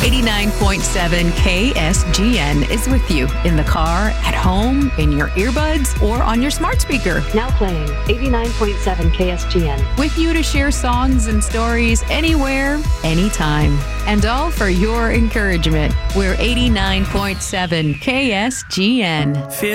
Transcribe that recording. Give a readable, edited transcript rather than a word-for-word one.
89.7 KSGN is with you in the car, at home, in your earbuds, or on your smart speaker. Now playing 89.7 KSGN. With you to share songs and stories anywhere, anytime. And all for your encouragement. We're 89.7 KSGN.